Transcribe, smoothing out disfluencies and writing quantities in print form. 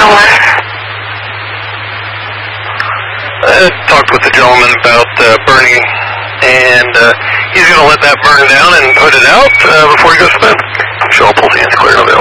Talked with the gentleman about burning, and he's going to let that burn down and put it out before he goes to bed. Show pulse hands clear and available.